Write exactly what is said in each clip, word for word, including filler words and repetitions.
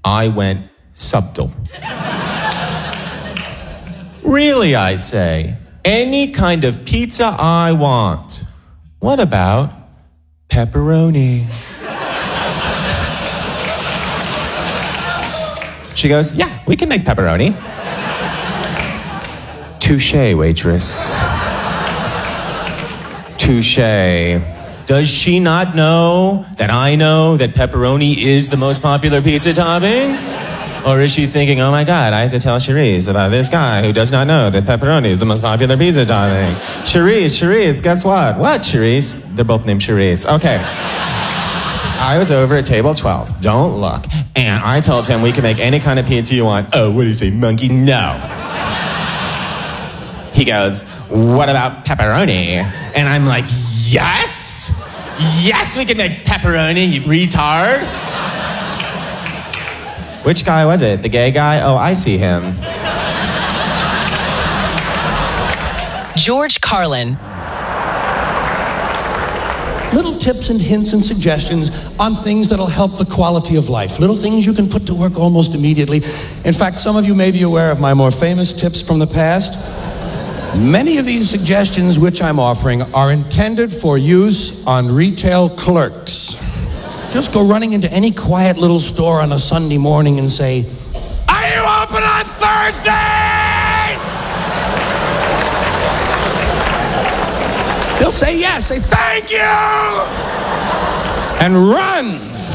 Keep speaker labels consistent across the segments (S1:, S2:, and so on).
S1: I went subtle. Really, I say, any kind of pizza I want. What about pepperoni? She goes, yeah, we can make pepperoni. Touché, waitress. Touché. Does she not know that I know that pepperoni is the most popular pizza topping? Or is she thinking, oh my God, I have to tell Cherise about this guy who does not know that pepperoni is the most popular pizza topping? Cherise, Cherise, guess what? What, Cherise? They're both named Cherise. Okay. I was over at table twelve, don't look, and I told him we can make any kind of pizza you want. Oh, what do you say, monkey? No. He goes, what about pepperoni? And I'm like, yes? Yes, we can make pepperoni, you retard. Which guy was it? The gay guy? Oh, I see him.
S2: George Carlin.
S3: Little tips and hints and suggestions on things that'll help the quality of life. Little things you can put to work almost immediately. In fact, some of you may be aware of my more famous tips from the past. Many of these suggestions which I'm offering are intended for use on retail clerks. Just go running into any quiet little store on a Sunday morning and say, are you open on Thursday? They'll say yes, say thank you, and run.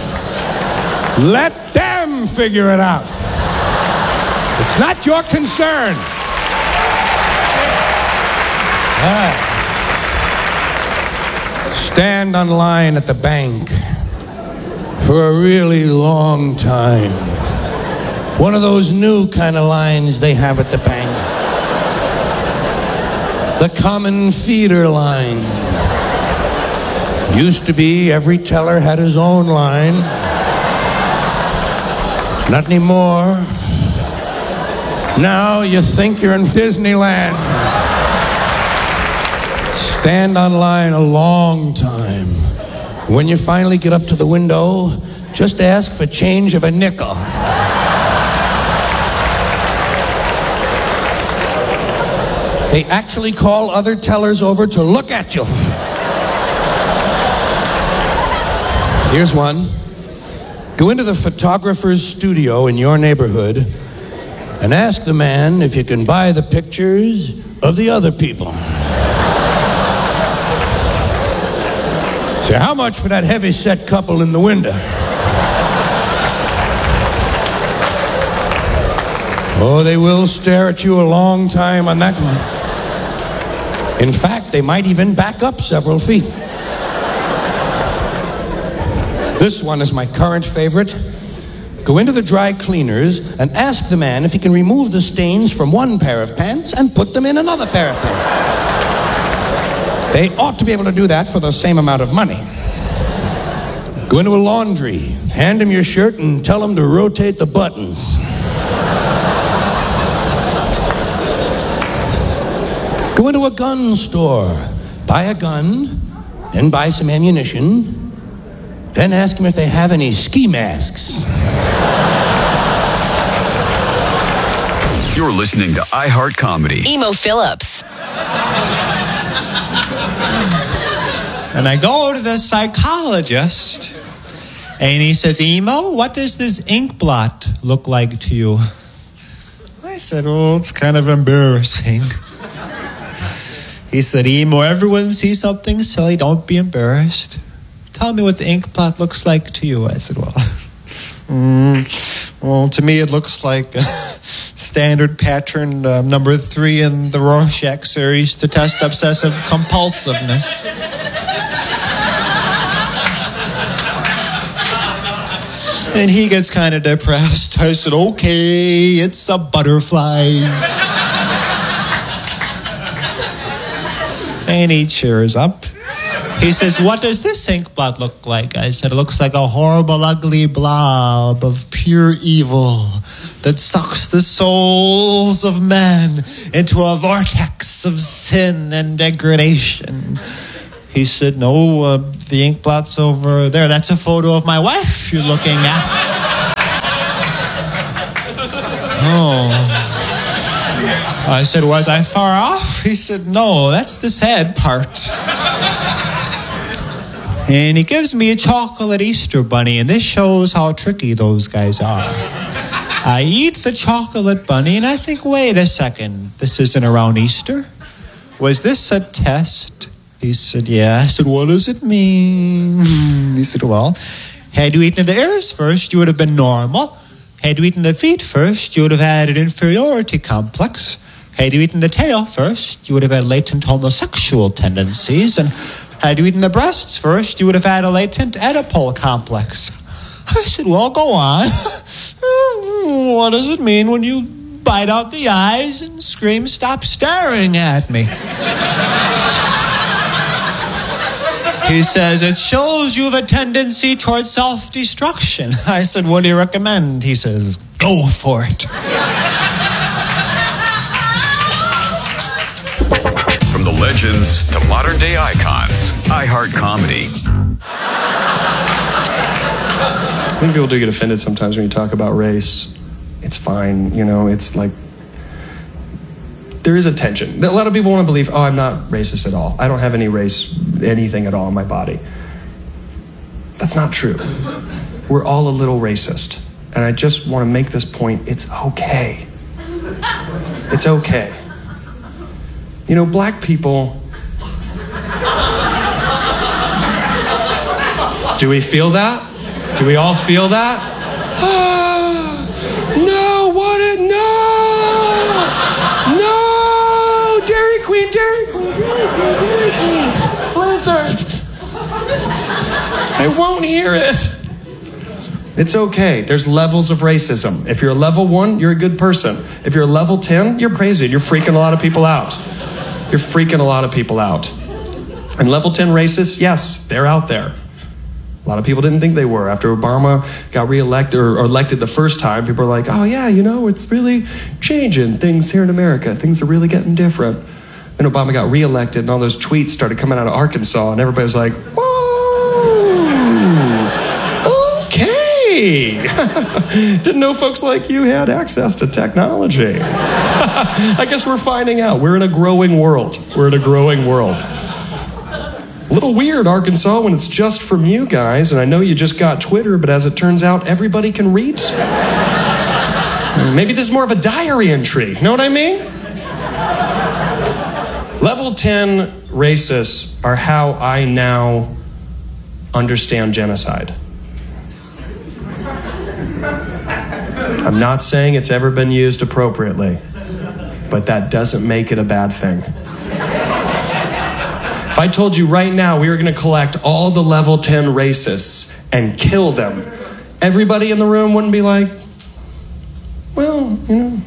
S3: Let them figure it out. It's not your concern. Ah. Stand on line at the bank for a really long time. One of those new kind of lines they have at the bank. The common feeder line. Used to be every teller had his own line. Not anymore. Now you think you're in Disneyland. Stand on line a long time. When you finally get up to the window, just ask for change of a nickel. They actually call other tellers over to look at you. Here's one. Go into the photographer's studio in your neighborhood and ask the man if you can buy the pictures of the other people. Say, how much for that heavy-set couple in the window? Oh, they will stare at you a long time on that one. In fact, they might even back up several feet. This one is my current favorite. Go into the dry cleaners and ask the man if he can remove the stains from one pair of pants and put them in another pair of pants. They ought to be able to do that for the same amount of money. Go into a laundry, hand him your shirt and tell him to rotate the buttons. Go into a gun store, buy a gun, then buy some ammunition, then ask him if they have any ski masks.
S4: You're listening to iHeart Comedy.
S2: Emo Phillips.
S5: And I go to the psychologist, and he says, Emo, what does this ink blot look like to you? I said, oh, it's kind of embarrassing. He said, Emo, everyone sees something silly, don't be embarrassed. Tell me what the ink blot looks like to you. I said, well, mm, well, to me it looks like a standard pattern uh, number three in the Rorschach series to test obsessive compulsiveness. And he gets kind of depressed. I said, okay, it's a butterfly. And he cheers up. He says, what does this ink blot look like? I said, it looks like a horrible, ugly blob of pure evil that sucks the souls of men into a vortex of sin and degradation. He said, no, uh, the ink blot's over there. That's a photo of my wife you're looking at. I said, was I far off? He said, no, that's the sad part. And he gives me a chocolate Easter bunny, and this shows how tricky those guys are. I eat the chocolate bunny, and I think, wait a second, this isn't around Easter. Was this a test? He said, yeah. I said, what does it mean? He said, well, had you eaten the ears first, you would have been normal. Had you eaten the feet first, you would have had an inferiority complex. Had you eaten the tail first, you would have had latent homosexual tendencies. And had you eaten the breasts first, you would have had a latent Oedipal complex. I said, well, go on. What does it mean when you bite out the eyes and scream, stop staring at me? He says, it shows you have a tendency towards self-destruction. I said, what do you recommend? He says, go for it.
S4: From the legends to modern day icons, iHeart Comedy.
S6: I think people do get offended sometimes when you talk about race. It's fine, you know, it's like, there is a tension. A lot of people want to believe, oh, I'm not racist at all. I don't have any race, anything at all in my body. That's not true. We're all a little racist. And I just want to make this point, it's okay. It's okay. You know, black people, do we feel that? Do we all feel that? Ah, no, what it, no! No! Dairy Queen, Dairy Queen, Dairy Queen, Dairy Queen. Blizzard. I won't hear it. It's okay. There's levels of racism. If you're a level one, you're a good person. If you're a level ten, you're crazy. You're freaking a lot of people out. You're freaking a lot of people out. And level ten racists, yes, they're out there. A lot of people didn't think they were. After Obama got reelected or, or elected the first time, people were like, oh yeah, you know, it's really changing things here in America. Things are really getting different. Then Obama got reelected and all those tweets started coming out of Arkansas and everybody was like, whoa, okay. Didn't know folks like you had access to technology. I guess we're finding out. We're in a growing world. We're in a growing world. A little weird, Arkansas, when it's just from you guys, and I know you just got Twitter, but as it turns out, everybody can read. Maybe this is more of a diary entry, you know what I mean? Level ten racists are how I now understand genocide. I'm not saying it's ever been used appropriately, but that doesn't make it a bad thing. If I told you right now we were going to collect all the level ten racists and kill them, everybody in the room wouldn't be like, well, you know,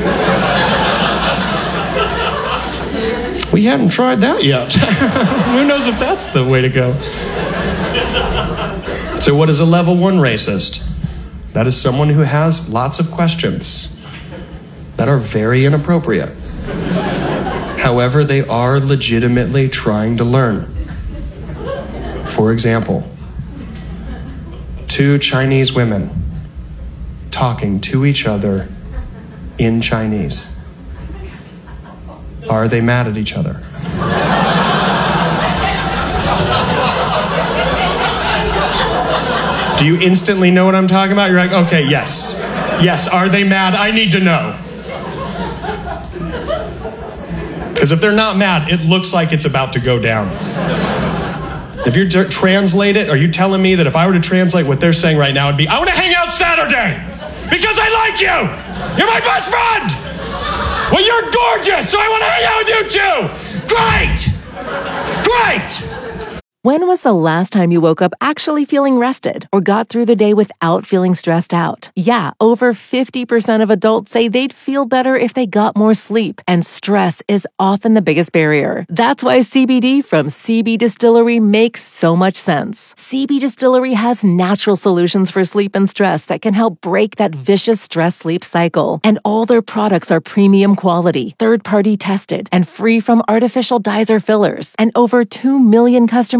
S6: we haven't tried that yet. Who knows if that's the way to go? So what is a level one racist? That is someone who has lots of questions that are very inappropriate. However, they are legitimately trying to learn. For example, two Chinese women talking to each other in Chinese. Are they mad at each other? Do you instantly know what I'm talking about? You're like, okay, yes. Yes, are they mad? I need to know. Because if they're not mad, it looks like it's about to go down. If you d- translate it, are you telling me that if I were to translate what they're saying right now, it'd be, I want to hang out Saturday because I like you. You're my best friend. Well, you're gorgeous, so I want to hang out with you too. Great. Great.
S7: When was the last time you woke up actually feeling rested or got through the day without feeling stressed out? Yeah, over fifty percent of adults say they'd feel better if they got more sleep, and stress is often the biggest barrier. That's why C B D from C B Distillery makes so much sense. C B Distillery has natural solutions for sleep and stress that can help break that vicious stress-sleep cycle. And all their products are premium quality, third-party tested, and free from artificial dyes or fillers. And over two million customers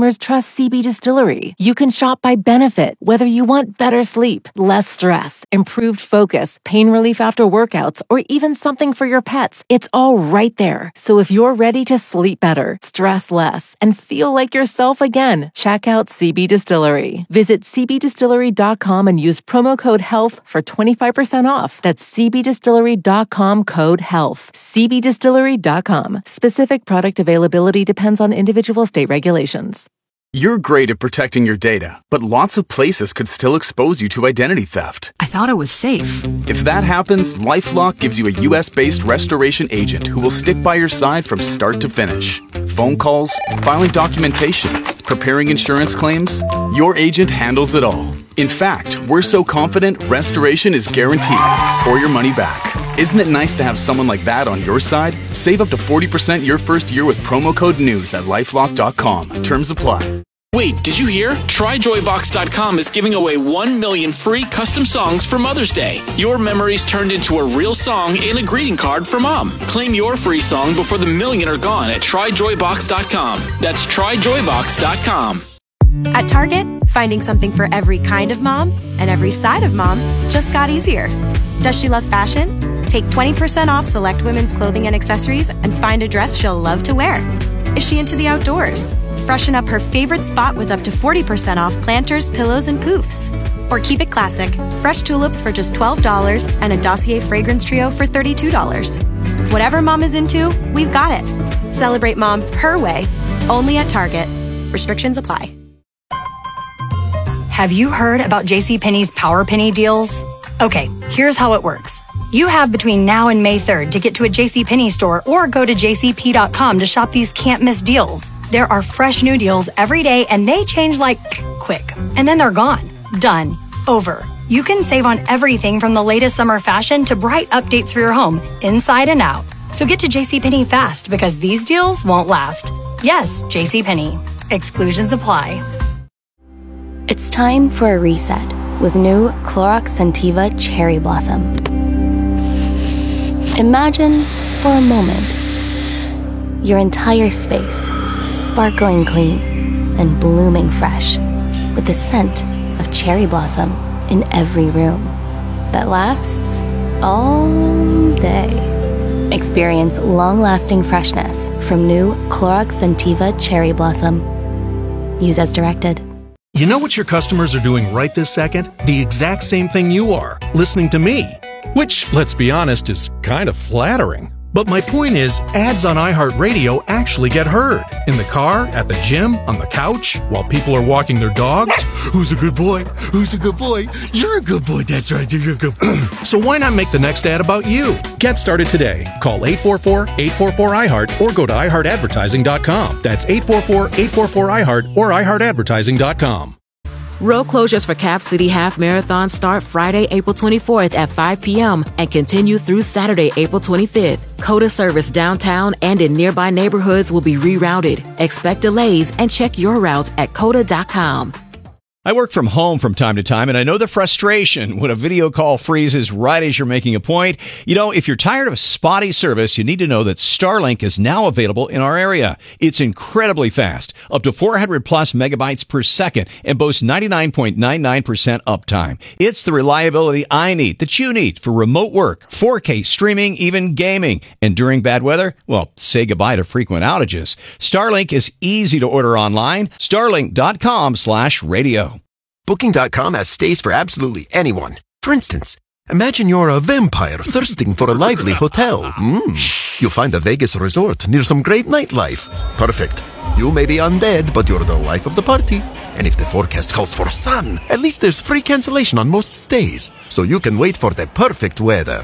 S7: customers trust C B Distillery. You can shop by benefit, whether you want better sleep, less stress, improved focus, pain relief after workouts, or even something for your pets. It's all right there. So if you're ready to sleep better, stress less, and feel like yourself again, check out C B Distillery. Visit c b distillery dot com and use promo code HEALTH for twenty-five percent off. That's c b distillery dot com code HEALTH. c b distillery dot com. Specific product availability depends on individual state regulations.
S8: You're great at protecting your data, but lots of places could still expose you to identity theft.
S9: I thought it was safe.
S8: If that happens, LifeLock gives you a U S-based restoration agent who will stick by your side from start to finish. Phone calls, filing documentation, preparing insurance claims, your agent handles it all. In fact, we're so confident restoration is guaranteed or your money back. Isn't it nice to have someone like that on your side? Save up to forty percent your first year with promo code NEWS at lifelock dot com. Terms apply.
S10: Wait, did you hear? try joy box dot com is giving away one million free custom songs for Mother's Day. Your memories turned into a real song in a greeting card for Mom. Claim your free song before the million are gone at try joy box dot com. That's try joy box dot com.
S11: At Target, finding something for every kind of mom and every side of mom just got easier. Does she love fashion? Take twenty percent off select women's clothing and accessories and find a dress she'll love to wear. Is she into the outdoors? Freshen up her favorite spot with up to forty percent off planters, pillows, and poofs. Or keep it classic, fresh tulips for just twelve dollars and a Dossier fragrance trio for thirty-two dollars. Whatever mom is into, we've got it. Celebrate mom her way, only at Target. Restrictions apply.
S9: Have you heard about JCPenney's Power Penny deals? Okay, here's how it works. You have between now and May third to get to a JCPenney store or go to j c p dot com to shop these can't-miss deals. There are fresh new deals every day and they change like quick. And then they're gone. Done. Over. You can save on everything from the latest summer fashion to bright updates for your home, inside and out. So get to JCPenney fast because these deals won't last. Yes, JCPenney. Exclusions apply.
S12: It's time for a reset with new Clorox Scentiva Cherry Blossom. Imagine, for a moment, your entire space sparkling clean and blooming fresh with the scent of cherry blossom in every room that lasts all day. Experience long-lasting freshness from new Clorox Scentiva Cherry Blossom. Use as directed.
S13: You know what your customers are doing right this second? The exact same thing you are, listening to me. Which, let's be honest, is kind of flattering. But my point is, ads on iHeartRadio actually get heard. In the car, at the gym, on the couch, while people are walking their dogs. Who's a good boy? Who's a good boy? You're a good boy, that's right, you're a good boy. So why not make the next ad about you? Get started today. Call eight four four, eight four four, I heart or go to i heart advertising dot com. That's eight four four, eight four four, I heart or i heart advertising dot com.
S14: Road closures for Cap City Half Marathon start Friday, April twenty-fourth at five p.m. and continue through Saturday, April twenty-fifth. COTA service downtown and in nearby neighborhoods will be rerouted. Expect delays and check your route at cota dot com.
S15: I work from home from time to time, and I know the frustration when a video call freezes right as you're making a point. You know, if you're tired of spotty service, you need to know that Starlink is now available in our area. It's incredibly fast, up to four hundred plus megabytes per second, and boasts ninety-nine point nine nine percent uptime. It's the reliability I need, that you need, for remote work, four K streaming, even gaming. And during bad weather, well, say goodbye to frequent outages. Starlink is easy to order online. starlink dot com slash radio.
S16: Booking dot com has stays for absolutely anyone. For instance, imagine you're a vampire thirsting for a lively hotel. Mm. You'll find a Vegas resort near some great nightlife. Perfect. You may be undead, but you're the life of the party. And if the forecast calls for sun, at least there's free cancellation on most stays, so you can wait for the perfect weather.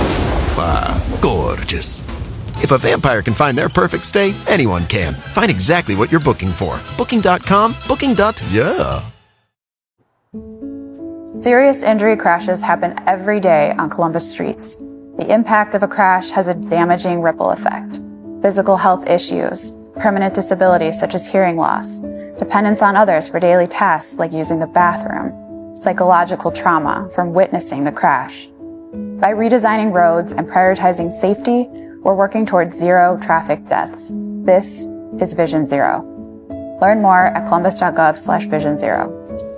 S16: Ah, gorgeous. If a vampire can find their perfect stay, anyone can. Find exactly what you're booking for. Booking dot com, booking. Yeah.
S17: Serious injury crashes happen every day on Columbus streets. The impact of a crash has a damaging ripple effect. Physical health issues, permanent disabilities such as hearing loss, dependence on others for daily tasks like using the bathroom, psychological trauma from witnessing the crash. By redesigning roads and prioritizing safety, we're working towards zero traffic deaths. This is Vision Zero. Learn more at columbus.gov slash vision zero.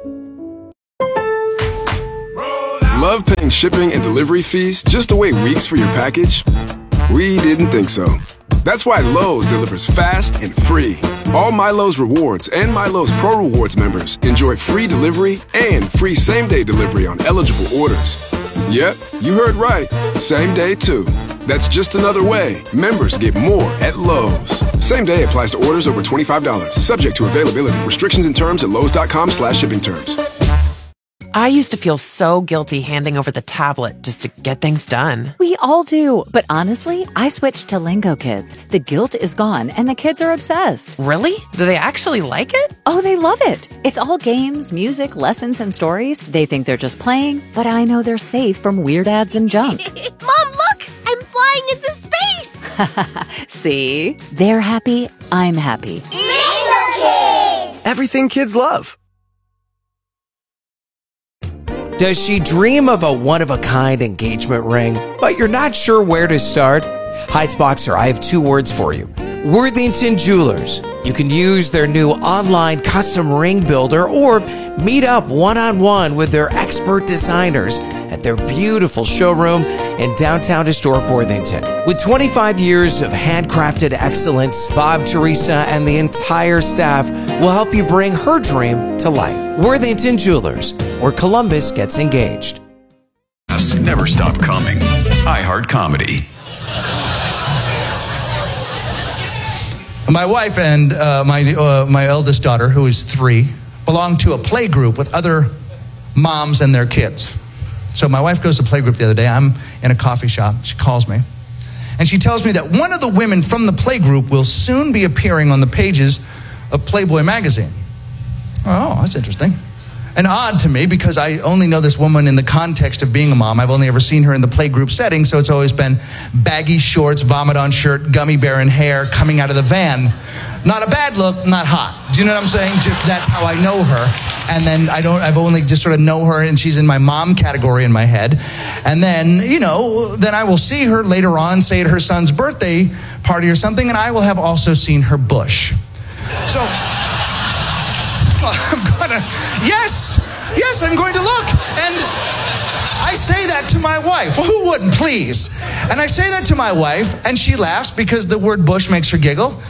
S18: Love paying shipping and delivery fees just to wait weeks for your package? We didn't think so. That's why Lowe's delivers fast and free. All MyLowe's Rewards and MyLowe's Pro Rewards members enjoy free delivery and free same-day delivery on eligible orders. Yep, you heard right. Same day, too. That's just another way members get more at Lowe's. Same day applies to orders over twenty-five dollars. Subject to availability. Restrictions and terms at lowes.com slash shipping terms.
S19: I used to feel so guilty handing over the tablet just to get things done.
S20: We all do. But honestly, I switched to Lingo Kids. The guilt is gone and the kids are obsessed.
S19: Really? Do they actually like it?
S20: Oh, they love it. It's all games, music, lessons, and stories. They think they're just playing, but I know they're safe from weird ads and junk.
S21: Mom, look! I'm flying into space!
S20: See? They're happy. I'm happy.
S21: Lingo Kids!
S22: Everything kids love.
S23: Does she dream of a one-of-a-kind engagement ring, but you're not sure where to start? Heights-Boxer, I have two words for you. Worthington Jewelers. You can use their new online custom ring builder or meet up one-on-one with their expert designers at their beautiful showroom in downtown historic Worthington. With twenty-five years of handcrafted excellence, Bob, Teresa, and the entire staff will help you bring her dream to life. Worthington Jewelers, where Columbus gets engaged.
S4: Never stop coming. iHeart Comedy.
S24: My wife and uh, my uh, my eldest daughter, who is three, belong to a play group with other moms and their kids. So my wife goes to play group the other day. I'm in a coffee shop. She calls me. And she tells me that one of the women from the play group will soon be appearing on the pages of Playboy magazine. Oh, that's interesting. And odd to me because I only know this woman in the context of being a mom. I've only ever seen her in the playgroup setting, so it's always been baggy shorts, vomit on shirt, gummy bear in hair, coming out of the van. Not a bad look, not hot. Do you know what I'm saying? Just that's how I know her. And then I don't, I've only just sort of know her and she's in my mom category in my head. And then, you know, then I will see her later on, say at her son's birthday party or something, and I will have also seen her bush. So... I'm gonna, yes, yes, I'm going to look. And I say that to my wife. Well, who wouldn't, please? And I say that to my wife, and she laughs because the word bush makes her giggle.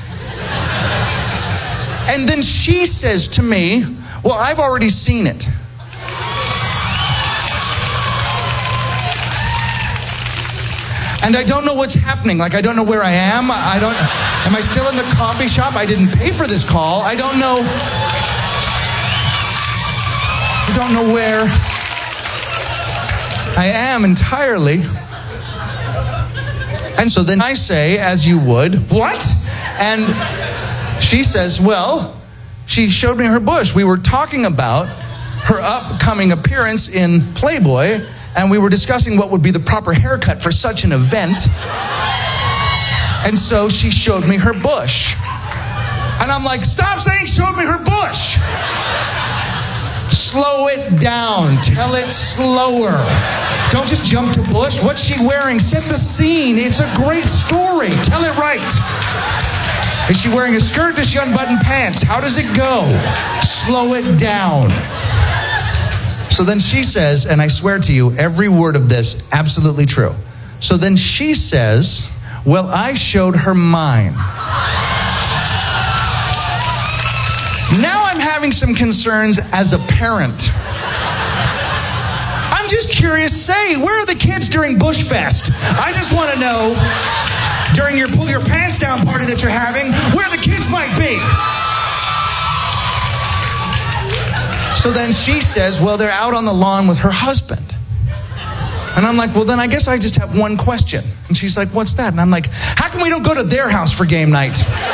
S24: And then she says to me, well, I've already seen it. And I don't know what's happening. Like, I don't know where I am. I don't, am I still in the coffee shop? I didn't pay for this call. I don't know. I don't know where I am entirely. And so then I say, as you would, what? And she says, well, she showed me her bush. We were talking about her upcoming appearance in Playboy, and we were discussing what would be the proper haircut for such an event. And so she showed me her bush. And I'm like, stop saying showed me her bush. Slow it down. Tell it slower. Don't just jump to bush. What's she wearing? Set the scene. It's a great story. Tell it right. Is she wearing a skirt? Does she unbutton pants? How does it go? Slow it down. So then she says, and I swear to you, every word of this, absolutely true. So then she says, well, I showed her mine. Now I'm having some concerns as a parent. I'm just curious, say, where are the kids during Bush Fest? I just want to know, during your pull your pants down party that you're having, where the kids might be. So then she says, well, they're out on the lawn with her husband. And I'm like, well, then I guess I just have one question. And she's like, what's that? And I'm like, how come we don't go to their house for game night?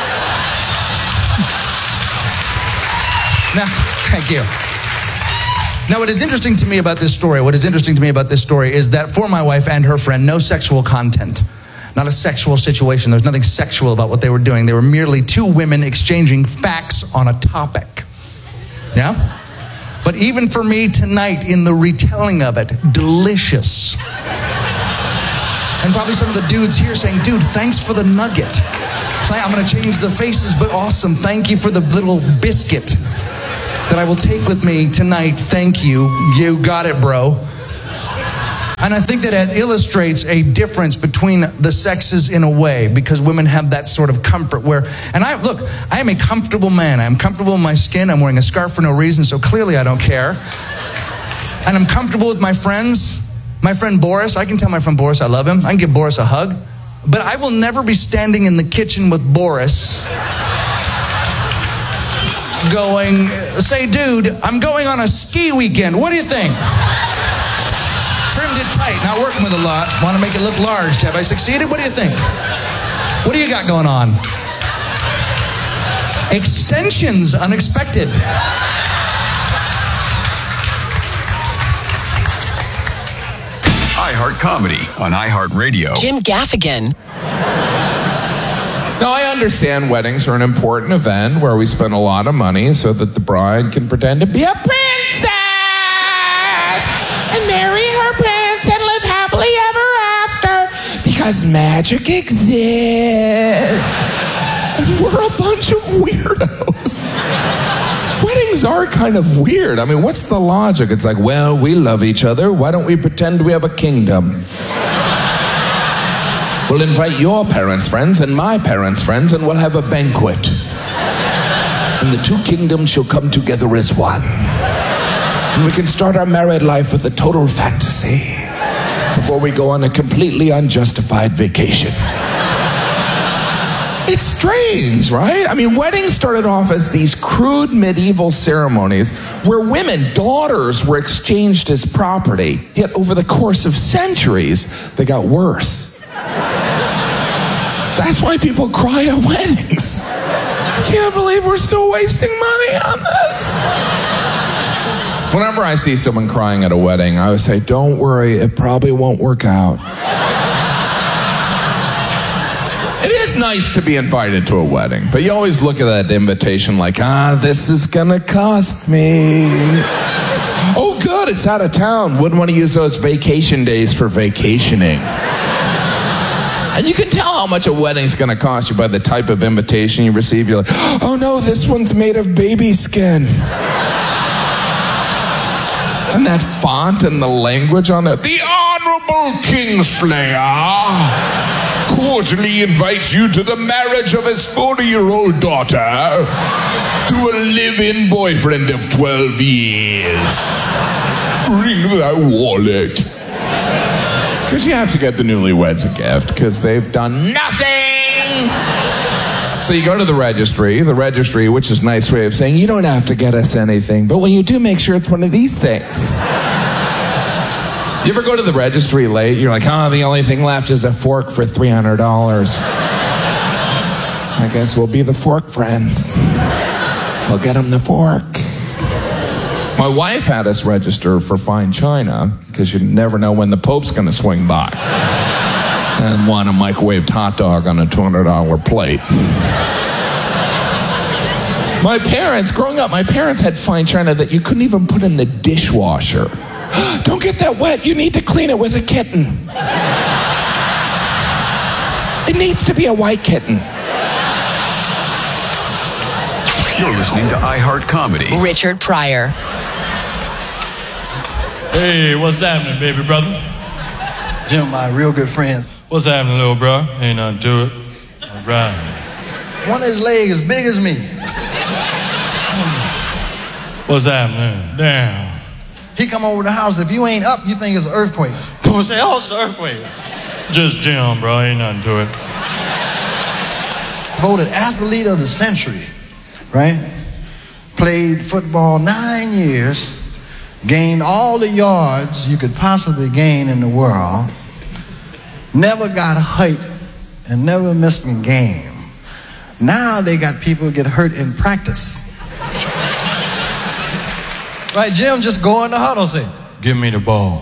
S24: Now, thank you. Now, what is interesting to me about this story, what is interesting to me about this story is that for my wife and her friend, no sexual content, not a sexual situation. There was nothing sexual about what they were doing. They were merely two women exchanging facts on a topic. Yeah? But even for me tonight in the retelling of it, delicious. And probably some of the dudes here saying, dude, thanks for the nugget. I'm going to change the faces, but awesome. Thank you for the little biscuit that I will take with me tonight. Thank you. You got it, bro. And I think that it illustrates a difference between the sexes in a way, because women have that sort of comfort where, and I, look, I am a comfortable man. I'm comfortable in my skin. I'm wearing a scarf for no reason, so clearly I don't care. And I'm comfortable with my friends. My friend Boris, I can tell my friend Boris I love him. I can give Boris a hug. But I will never be standing in the kitchen with Boris going, say, dude, I'm going on a ski weekend. What do you think? Trimmed it tight, not working with a lot. Want to make it look large. Have I succeeded? What do you think? What do you got going on? Extensions, unexpected.
S4: iHeart Comedy on iHeartRadio.
S1: Jim Gaffigan.
S2: Now, I understand weddings are an important event where we spend a lot of money so that the bride can pretend to be a princess and marry her prince and live happily ever after because magic exists. And we're a bunch of weirdos. Weddings are kind of weird. I mean, what's the logic? It's like, well, we love each other. Why don't we pretend we have a kingdom? We'll invite your parents' friends and my parents' friends, and we'll have a banquet. And the two kingdoms shall come together as one. And we can start our married life with a total fantasy before we go on a completely unjustified vacation. It's strange, right? I mean, weddings started off as these crude medieval ceremonies where women, daughters, were exchanged as property. Yet over the course of centuries, they got worse. That's why people cry at weddings. I can't believe we're still wasting money on this. Whenever I see someone crying at a wedding, I would say, don't worry, it probably won't work out. It is nice to be invited to a wedding, but you always look at that invitation like, ah, this is gonna cost me. Oh, good, it's out of town. Wouldn't want to use those vacation days for vacationing. And you can tell how much a wedding's going to cost you by the type of invitation you receive. You're like, oh no, this one's made of baby skin. And that font and the language on there. The Honorable Kingslayer cordially invites you to the marriage of his forty-year-old daughter to a live-in boyfriend of twelve years. Bring thy wallet. Because you have to get the newlyweds a gift, because they've done nothing. So you go to the registry, the registry, which is a nice way of saying, you don't have to get us anything, but when you do, make sure it's one of these things. You ever go to the registry late? You're like, oh, the only thing left is a fork for three hundred dollars. I guess we'll be the fork friends. We'll get them the fork. My wife had us register for fine china, because you never know when the Pope's going to swing by and want a microwaved hot dog on a two hundred dollars plate. My parents, growing up, my parents had fine china that you couldn't even put in the dishwasher. Don't get that wet. You need to clean it with a kitten. It needs to be a white kitten.
S4: You're listening to iHeart Comedy.
S1: Richard Pryor.
S3: Hey, what's happening, baby brother?
S22: Jim, my real good friends.
S3: What's happening, little bro? Ain't nothing to it. All right.
S22: One of his legs as big as me.
S3: What's happening? Damn.
S22: He come over the house. If you ain't up, you think it's an earthquake.
S3: What's the hell? It's an earthquake. Just Jim, bro. Ain't nothing to it.
S22: Voted athlete of the century, right? Played football nine years. Gained all the yards you could possibly gain in the world, never got hurt, and never missed a game. Now they got people get hurt in practice. Right, Jim, just go in the huddle, say,
S3: give me the ball.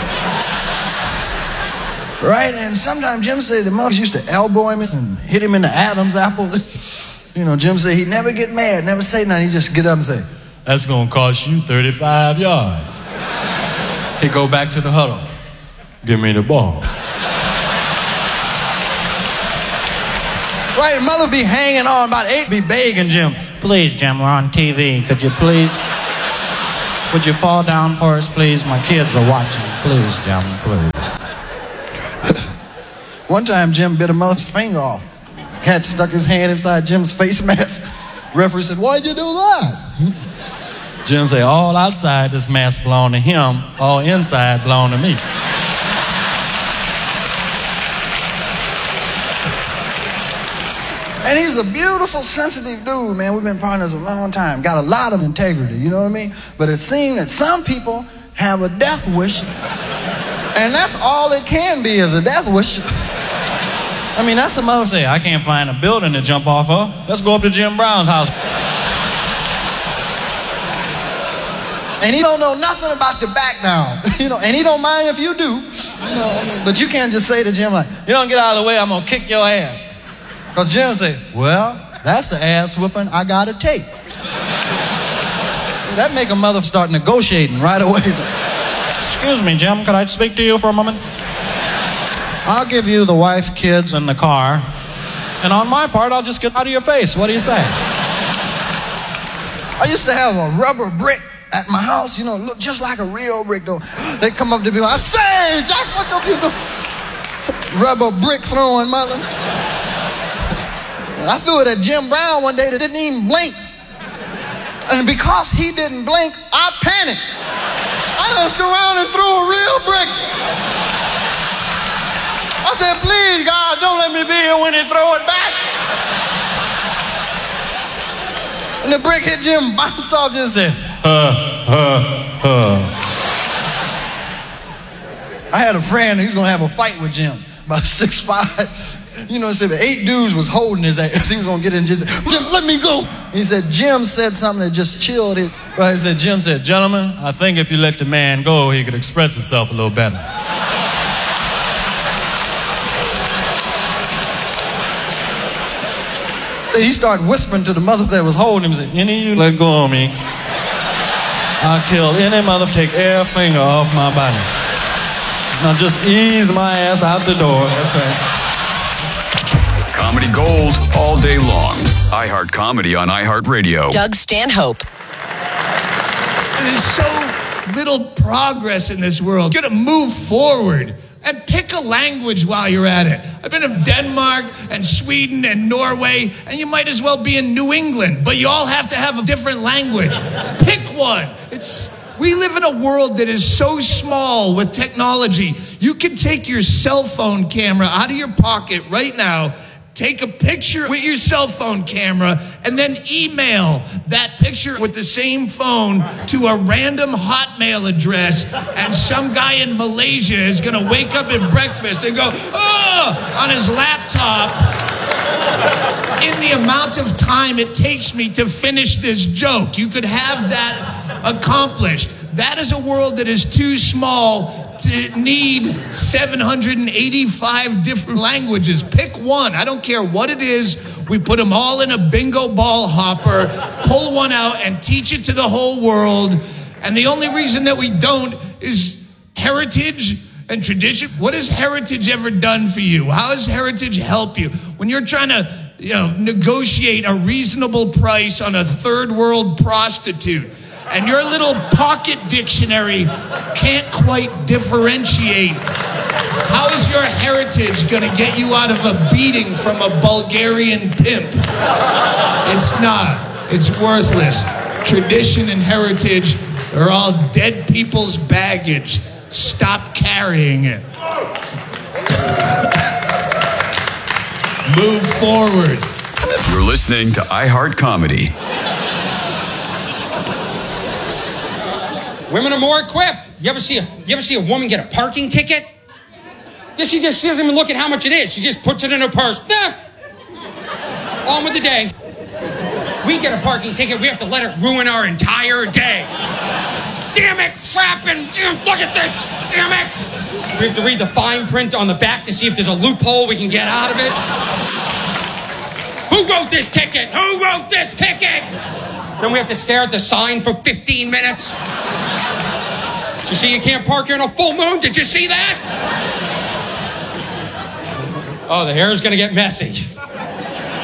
S22: Right, and sometimes Jim said the monks used to elbow him and hit him in the Adam's apple. You know, Jim said he'd never get mad, never say nothing, he'd just get up and say,
S3: that's going to cost you thirty-five yards. He go back to the huddle. Give me the ball.
S22: Right, mother be hanging on, about eight be begging Jim. Please, Jim, we're on T V. Could you please? Would you fall down for us, please? My kids are watching. Please, Jim, please. One time, Jim bit a mother's finger off. Had stuck his hand inside Jim's face mask. Referee said, why'd you do that? Jim said, all outside this mask belong to him, all inside belong to me. And he's a beautiful, sensitive dude, man. We've been partners a long time. Got a lot of integrity, you know what I mean? But it seems that some people have a death wish. And that's all it can be, is a death wish. I mean, that's the mother say, I can't find a building to jump off of. Let's go up to Jim Brown's house. And he don't know nothing about the back down. You know, and he don't mind if you do. You know, I mean, but you can't just say to Jim, like, you don't get out of the way, I'm gonna kick your ass. Because Jim say, well, that's the ass whooping I gotta take. See, that make a mother start negotiating right away. Excuse me, Jim, could I speak to you for a moment? I'll give you the wife, kids, and the car. And on my part, I'll just get out of your face. What do you say? I used to have a rubber brick at my house, you know, look just like a real brick, though. They come up to me, I say, Jack, what the you do? Rubber brick throwing mother. I threw it at Jim Brown one day that didn't even blink. And because he didn't blink, I panicked. I looked around and threw a real brick. I said, please, God, don't let me be here when you throw it back. And the brick hit Jim, bounced off, just said, huh, huh, huh. I had a friend, he was going to have a fight with Jim, about six five. You know, said eight dudes was holding his ass. He was going to get in and just say, Jim, let me go. He said, Jim said something that just chilled his. Right, he said, Jim said, gentlemen, I think if you let the man go, he could express himself a little better. He started whispering to the mother that was holding him. He said, any of you let go of me, I'll kill any mother, take every finger off my body. Now just ease my ass out the door. That's right.
S4: Comedy Gold all day long. iHeart Comedy on iHeartRadio.
S1: Doug Stanhope.
S5: There's so little progress in this world. You gotta move forward and pick a language while you're at it. I've been to Denmark and Sweden and Norway, and you might as well be in New England, but you all have to have a different language. Pick one. It's we live in a world that is so small with technology. You can take your cell phone camera out of your pocket right now, take a picture with your cell phone camera, and then email that picture with the same phone to a random Hotmail address, and some guy in Malaysia is going to wake up at breakfast and go, oh, on his laptop, in the amount of time it takes me to finish this joke. You could have that accomplished. That is a world that is too small to need seven hundred eighty-five different languages. Pick one. I don't care what it is. We put them all in a bingo ball hopper, pull one out and teach it to the whole world. And the only reason that we don't is heritage and tradition. What has heritage ever done for you? How has heritage helped you? When you're trying to, you know, negotiate a reasonable price on a third world prostitute, and your little pocket dictionary can't quite differentiate, how is your heritage going to get you out of a beating from a Bulgarian pimp? It's not. It's worthless. Tradition and heritage are all dead people's baggage. Stop carrying it. Move forward.
S4: You're listening to iHeart Comedy.
S6: Women are more equipped. You ever see a you ever see a woman get a parking ticket? Yeah, she just she doesn't even look at how much it is. She just puts it in her purse. Nah. On with the day. We get a parking ticket, we have to let it ruin our entire day. Damn it, trapping! Look at this! Damn it! We have to read the fine print on the back to see if there's a loophole we can get out of it. Who wrote this ticket? Who wrote this ticket? Then we have to stare at the sign for fifteen minutes. Did you see you can't park here on a full moon? Did you see that? Oh, the hair is going to get messy.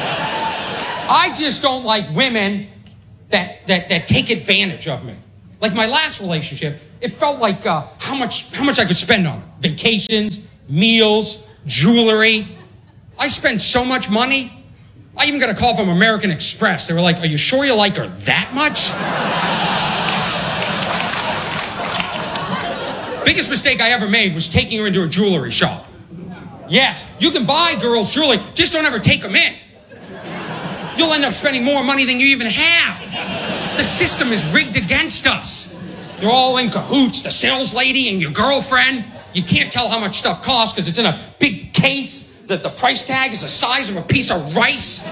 S6: I just don't like women that, that, that take advantage of me. Like my last relationship, it felt like uh, how much how much I could spend on vacations, meals, jewelry. I spend so much money. I even got a call from American Express. They were like, "Are you sure you like her that much?" Biggest mistake I ever made was taking her into a jewelry shop. Yes, you can buy girls' jewelry, just don't ever take them in. You'll end up spending more money than you even have. The system is rigged against us. They're all in cahoots, the sales lady and your girlfriend. You can't tell how much stuff costs because it's in a big case that the price tag is the size of a piece of rice.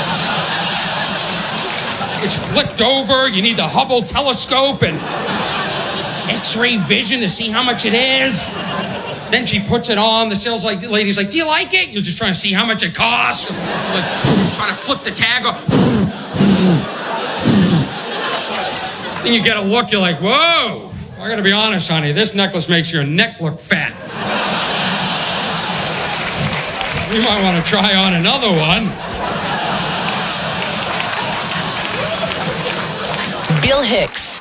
S6: It's flipped over. You need the Hubble telescope and X-ray vision to see how much it is. Then she puts it on. The sales lady's like, "Do you like it?" You're just trying to see how much it costs. Like, trying to flip the tag off. Then you get a look, you're like, "Whoa, I gotta be honest, honey, this necklace makes your neck look fat. You might want to try on another one."
S1: Bill Hicks.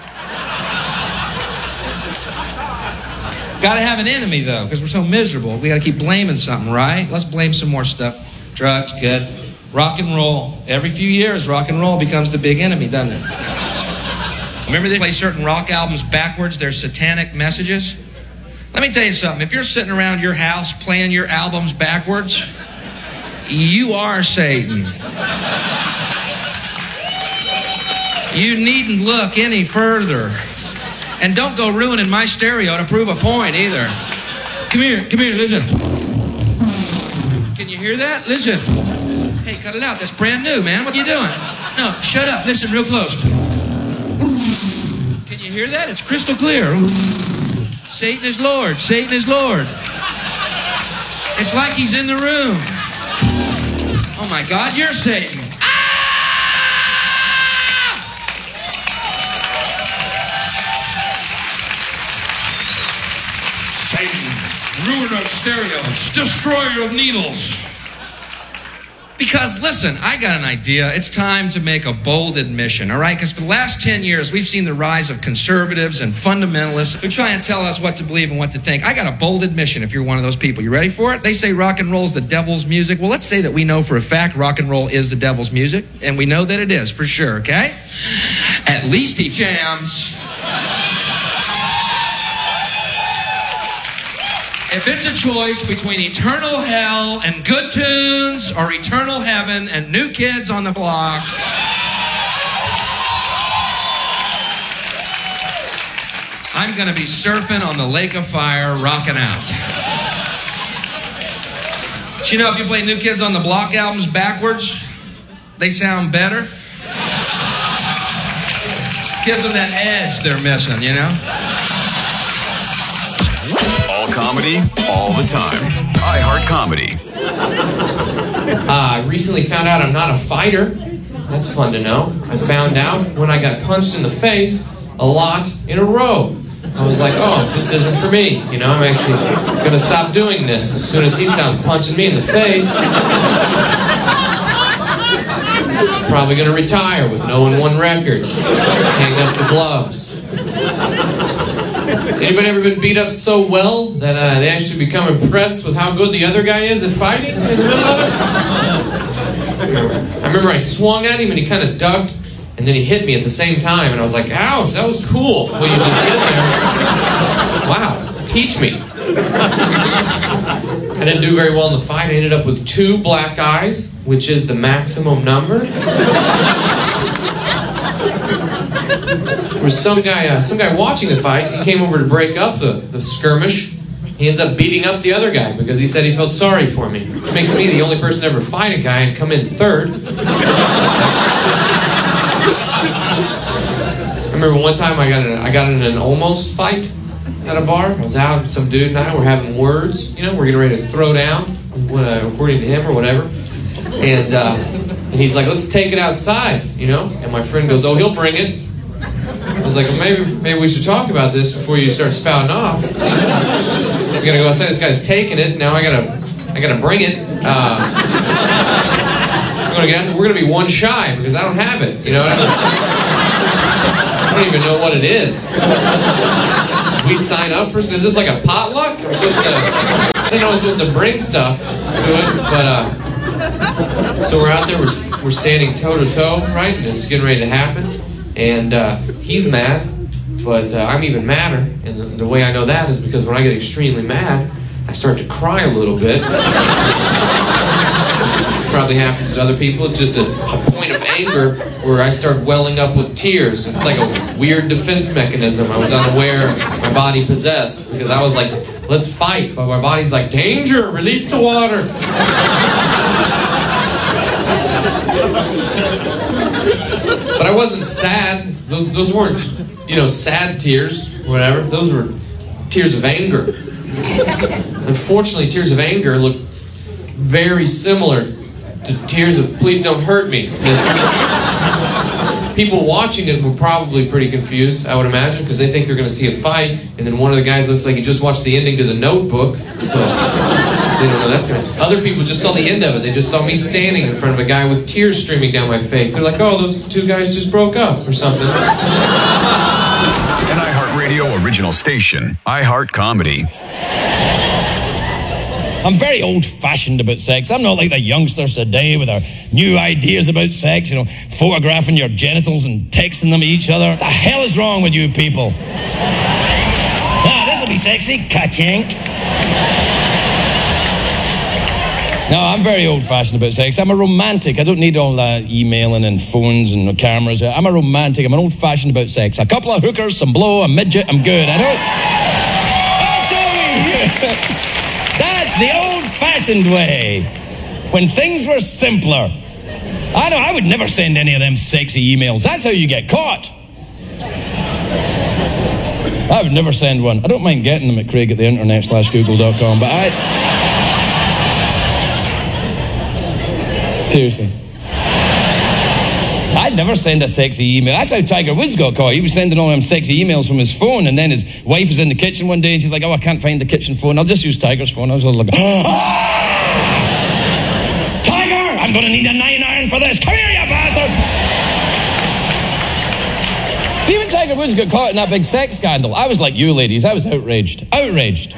S7: Gotta have an enemy, though, because we're so miserable. We gotta keep blaming something, right? Let's blame some more stuff. Drugs, good. Rock and roll. Every few years, rock and roll becomes the big enemy, doesn't it? Remember they play certain rock albums backwards? They're satanic messages? Let me tell you something. If you're sitting around your house playing your albums backwards, you are Satan. You needn't look any further. And don't go ruining my stereo to prove a point either. Come here, come here, listen. Can you hear that? Listen. Hey, cut it out. That's brand new, man. What are you doing? No, shut up. Listen real close. Can you hear that? It's crystal clear. Satan is Lord. Satan is Lord. It's like he's in the room. Oh my God, you're Satan. Satan, ruiner of stereos, destroyer of needles. Because, listen, I got an idea. It's time to make a bold admission, all right? Because for the last ten years, we've seen the rise of conservatives and fundamentalists who try and tell us what to believe and what to think. I got a bold admission if you're one of those people. You ready for it? They say rock and roll is the devil's music. Well, let's say that we know for a fact rock and roll is the devil's music, and we know that it is for sure, okay? At least he jams. If it's a choice between eternal hell and good tunes or eternal heaven and new kids on the block, I'm going to be surfing on the lake of fire, rocking out. But you know, if you play New Kids on the Block albums backwards, they sound better. Gives them that edge they're missing, you know?
S4: All comedy, all the time. iHeart Comedy.
S8: Uh, I recently found out I'm not a fighter. That's fun to know. I found out when I got punched in the face a lot in a row. I was like, oh, this isn't for me. You know, I'm actually going to stop doing this as soon as he stops punching me in the face. Probably going to retire with no and one record. Hang up the gloves. Anybody ever been beat up so well that uh, they actually become impressed with how good the other guy is at fighting in the middle of it? I remember I swung at him and he kind of ducked, and then he hit me at the same time, and I was like, ouch, that was cool. What you just did there. Wow, teach me. I didn't do very well in the fight. I ended up with two black eyes, which is the maximum number. There was some guy, uh, some guy watching the fight. He came over to break up the, the skirmish. He ends up beating up the other guy because he said he felt sorry for me, which makes me the only person to ever fight a guy and come in third. I remember one time I got in, I got in an almost fight at a bar. I was out, and some dude and I were having words. You know, we're getting ready to throw down, uh, according to him or whatever. And uh, and he's like, let's take it outside, you know. And my friend goes, oh, he'll bring it. I was like, well, maybe maybe we should talk about this before you start spouting off. I'm gonna go outside. This guy's taking it. Now I gotta I gotta bring it. Uh, going to get out. We're going to be one shy because I don't have it. You know what I mean? I don't even know what it is. We sign up for. Is this like a potluck? We're supposed to. I didn't know I was supposed to bring stuff to it, but uh. So we're out there. We're we're standing toe to toe, right? And it's getting ready to happen. And uh, he's mad, but uh, I'm even madder. And the, the way I know that is because when I get extremely mad, I start to cry a little bit. It's probably happens to other people. It's just a, a point of anger where I start welling up with tears. It's like a weird defense mechanism I was unaware my body possessed, because I was like, let's fight, but my body's like, danger, release the water. But I wasn't sad. Those, those weren't, you know, sad tears, whatever. Those were tears of anger. Unfortunately, tears of anger look very similar to tears of please don't hurt me. People watching it were probably pretty confused, I would imagine, because they think they're going to see a fight, and then one of the guys looks like he just watched the ending to The Notebook, so they don't know that's going to... Other people just saw the end of it. They just saw me standing in front of a guy with tears streaming down my face. They're like, oh, those two guys just broke up or something.
S4: An iHeartRadio original station, iHeart Comedy.
S3: I'm very old-fashioned about sex. I'm not like the youngsters today with their new ideas about sex, you know, photographing your genitals and texting them to each other. What the hell is wrong with you people? Ah, this'll be sexy. Ka-chink. No, I'm very old-fashioned about sex. I'm a romantic. I don't need all that emailing and phones and cameras. I'm a romantic. I'm an old-fashioned about sex. A couple of hookers, some blow, a midget, I'm good. I don't... That's all we hear. That's the old-fashioned way. When things were simpler. I know, I would never send any of them sexy emails. That's how you get caught. I would never send one. I don't mind getting them at Craig at the internet slash google dot com, but I... Seriously. I'd never send a sexy email. That's how Tiger Woods got caught. He was sending all them sexy emails from his phone, and then his wife was in the kitchen one day, and she's like, oh, I can't find the kitchen phone. I'll just use Tiger's phone. I was like, ah! Tiger, I'm going to need a nine iron for this. Come here, you bastard! See, when Tiger Woods got caught in that big sex scandal, I was like you ladies. I was outraged. Outraged.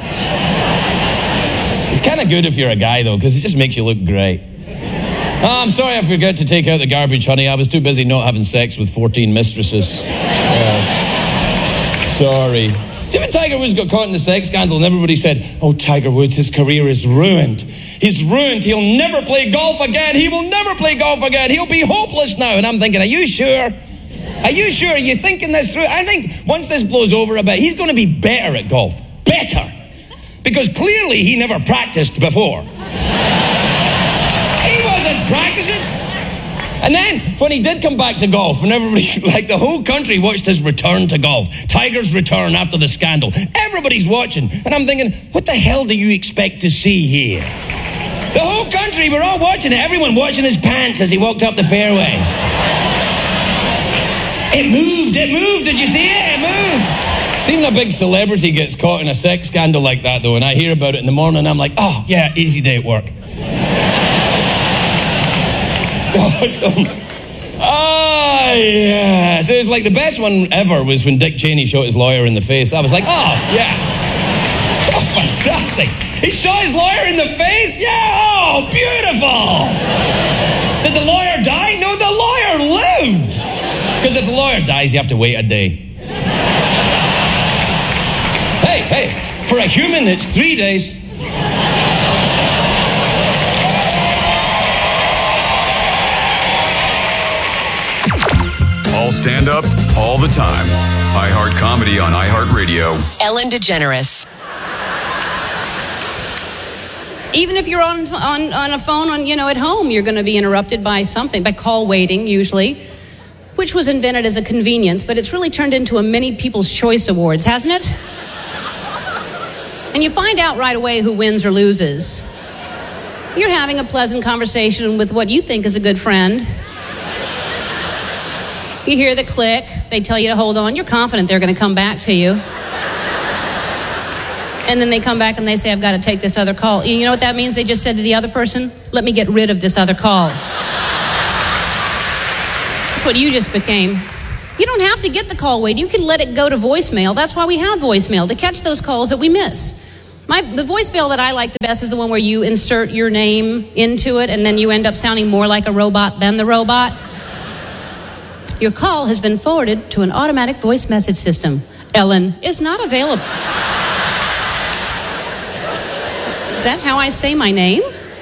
S3: It's kind of good if you're a guy, though, because it just makes you look great. Oh, I'm sorry I forgot to take out the garbage, honey. I was too busy not having sex with fourteen mistresses. Uh, sorry. See, when Tiger Woods got caught in the sex scandal and everybody said, oh, Tiger Woods, his career is ruined. He's ruined. He'll never play golf again. He will never play golf again. He'll be hopeless now. And I'm thinking, are you sure? Are you sure? Are you thinking this through? I think once this blows over a bit, he's going to be better at golf. Better. Because clearly he never practiced before. Practicing. And then when he did come back to golf, and everybody, like the whole country watched his return to golf, Tiger's return after the scandal, everybody's watching, and I'm thinking, what the hell do you expect to see here? The whole country, we're all watching it, everyone watching his pants as he walked up the fairway. It moved, it moved, did you see it? It moved. See, when a big celebrity gets caught in a sex scandal like that, though, and I hear about it in the morning, I'm like, oh, yeah, easy day at work. Awesome. Oh, yeah. So it was like the best one ever was when Dick Cheney shot his lawyer in the face. I was like, oh, yeah. Oh, fantastic. He shot his lawyer in the face? Yeah. Oh, beautiful. Did the lawyer die? No, the lawyer lived. Because if the lawyer dies, you have to wait a day. Hey, hey, for a human, it's three days.
S4: All stand up, all the time. iHeart Comedy on iHeartRadio.
S1: Ellen DeGeneres.
S9: Even if you're on, on, on a phone, on you know, at home, you're going to be interrupted by something, by call waiting, usually, which was invented as a convenience, but it's really turned into a many People's Choice Awards, hasn't it? And you find out right away who wins or loses. You're having a pleasant conversation with what you think is a good friend. You hear the click. They tell you to hold on. You're confident they're going to come back to you. And then they come back and they say, I've got to take this other call. You know what that means? They just said to the other person, let me get rid of this other call. what you just became. You don't have to get the call waiting. You can let it go to voicemail. That's why we have voicemail, to catch those calls that we miss. My, the voicemail that I like the best is the one where you insert your name into it and then you end up sounding more like a robot than the robot. Your call has been forwarded to an automatic voice message system. Ellen is not available. Is that how I say my name?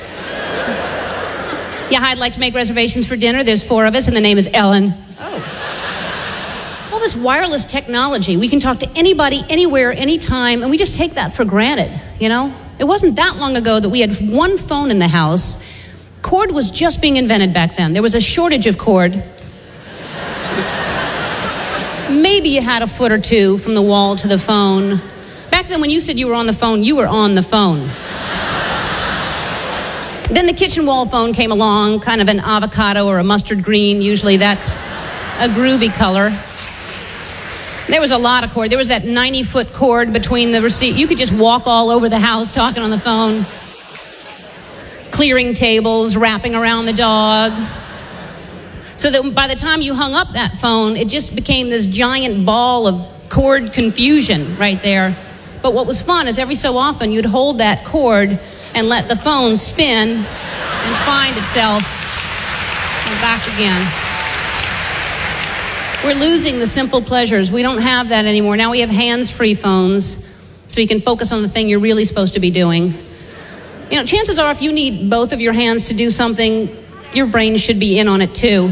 S9: Yeah, I'd like to make reservations for dinner. There's four of us and the name is Ellen. Oh. All this wireless technology, we can talk to anybody, anywhere, anytime, and we just take that for granted, you know? It wasn't that long ago that we had one phone in the house. Cord was just being invented back then. There was a shortage of cord. Maybe you had a foot or two from the wall to the phone. Back then, when you said you were on the phone, you were on the phone. Then the kitchen wall phone came along, kind of an avocado or a mustard green, usually that, a groovy color. There was a lot of cord. There was that ninety-foot cord between the receipt. You could just walk all over the house talking on the phone. Clearing tables, wrapping around the dog. So that by the time you hung up that phone, it just became this giant ball of cord confusion right there. But what was fun is every so often you'd hold that cord and let the phone spin and find itself and back again. We're losing the simple pleasures. We don't have that anymore. Now we have hands-free phones, so you can focus on the thing you're really supposed to be doing. You know, chances are if you need both of your hands to do something, your brain should be in on it too.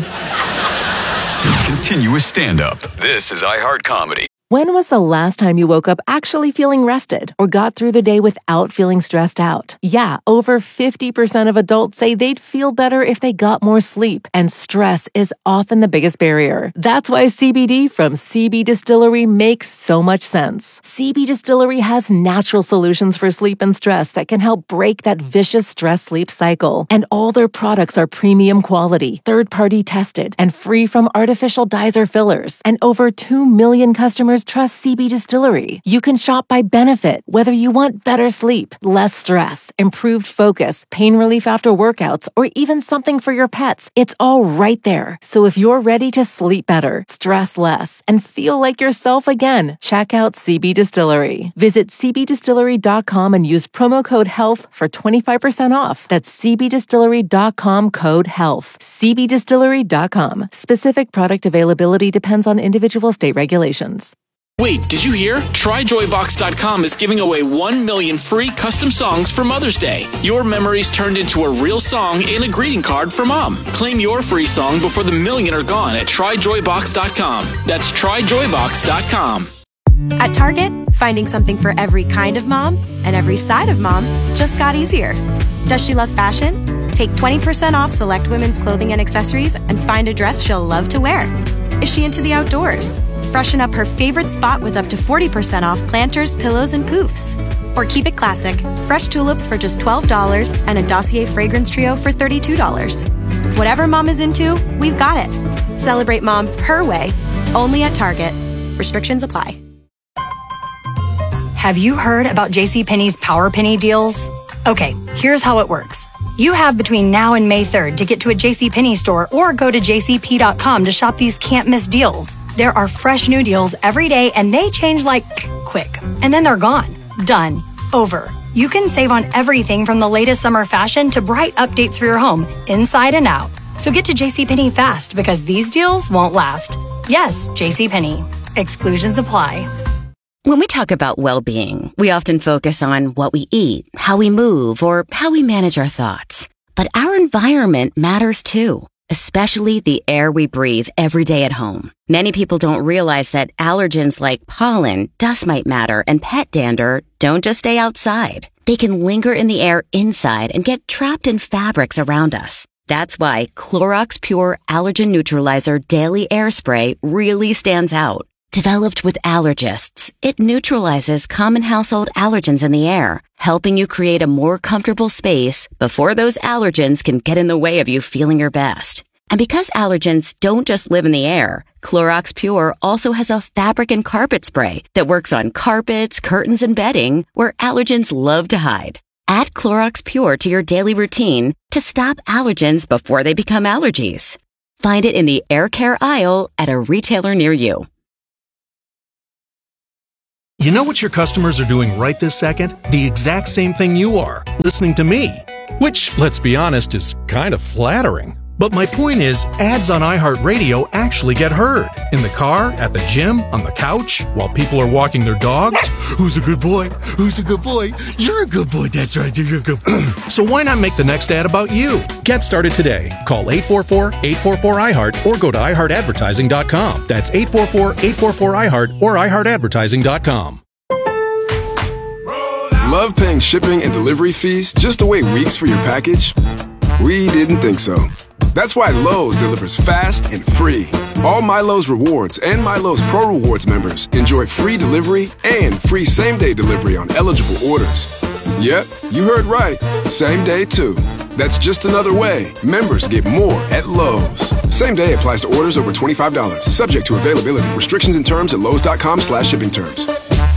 S4: Continuous stand-up. This is iHeart Comedy.
S10: When was the last time you woke up actually feeling rested or got through the day without feeling stressed out? Yeah, over fifty percent of adults say they'd feel better if they got more sleep, and stress is often the biggest barrier. That's why C B D from C B Distillery makes so much sense. C B Distillery has natural solutions for sleep and stress that can help break that vicious stress-sleep cycle. And all their products are premium quality, third-party tested, and free from artificial dyes or fillers. And over two million customers trust C B Distillery. You can shop by benefit, whether you want better sleep, less stress, improved focus, pain relief after workouts, or even something for your pets. It's all right there. So if you're ready to sleep better, stress less, and feel like yourself again, check out C B Distillery. Visit c b distillery dot com and use promo code HEALTH for twenty-five percent off. That's c b distillery dot com code HEALTH. c b distillery dot com. Specific product availability depends on individual state regulations.
S11: Wait, did you hear? try joy box dot com is giving away one million free custom songs for Mother's Day. Your memories turned into a real song and a greeting card for Mom. Claim your free song before the million are gone at try joy box dot com. That's try joy box dot com.
S12: At Target, finding something for every kind of mom and every side of mom just got easier. Does she love fashion? Take twenty percent off select women's clothing and accessories and find a dress she'll love to wear. Is she into the outdoors? Freshen up her favorite spot with up to forty percent off planters, pillows, and poofs. Or keep it classic, fresh tulips for just twelve dollars and a Dossier fragrance trio for thirty-two dollars. Whatever mom is into, we've got it. Celebrate mom her way, only at Target. Restrictions apply.
S13: Have you heard about JCPenney's Power Penny deals? Okay, here's how it works. You have between now and May third to get to a JCPenney store or go to j c p dot com to shop these can't-miss deals. There are fresh new deals every day, and they change like quick. And then they're gone. Done. Over. You can save on everything from the latest summer fashion to bright updates for your home, inside and out. So get to JCPenney fast, because these deals won't last. Yes, JCPenney. Exclusions apply.
S25: When we talk about well-being, we often focus on what we eat, how we move, or how we manage our thoughts. But our environment matters too, especially the air we breathe every day at home. Many people don't realize that allergens like pollen, dust mite matter, and pet dander don't just stay outside. They can linger in the air inside and get trapped in fabrics around us. That's why Clorox Pure Allergen Neutralizer Daily Air Spray really stands out. Developed with allergists, it neutralizes common household allergens in the air, helping you create a more comfortable space before those allergens can get in the way of you feeling your best. And because allergens don't just live in the air, Clorox Pure also has a fabric and carpet spray that works on carpets, curtains, and bedding where allergens love to hide. Add Clorox Pure to your daily routine to stop allergens before they become allergies. Find it in the air care aisle at a retailer near you.
S14: You know what your customers are doing right this second? The exact same thing you are, listening to me. Which, let's be honest, is kind of flattering. But my point is, ads on iHeartRadio actually get heard. In the car, at the gym, on the couch, while people are walking their dogs. Who's a good boy? Who's a good boy? You're a good boy. That's right. You're a good boy. So why not make the next ad about you? Get started today. Call eight four four, eight four four, I heart or go to i heart advertising dot com. That's eight four four, eight four four, I heart or i heart advertising dot com.
S15: Love paying shipping and delivery fees just to wait weeks for your package? We didn't think so. That's why Lowe's delivers fast and free. All My Lowe's Rewards and My Lowe's Pro Rewards members enjoy free delivery and free same-day delivery on eligible orders. Yep, you heard right. Same day, too. That's just another way members get more at Lowe's. Same day applies to orders over twenty-five dollars. Subject to availability. Restrictions and terms at lowes dot com slash shipping terms.